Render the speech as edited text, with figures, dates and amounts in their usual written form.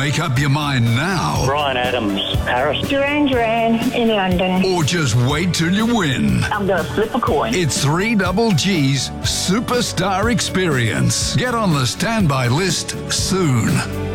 Make up your mind now. Brian Adams, Paris. Duran Duran in London. Or just wait till you win. I'm going to flip a coin. It's 3GG's Superstar Experience. Get on the standby list soon.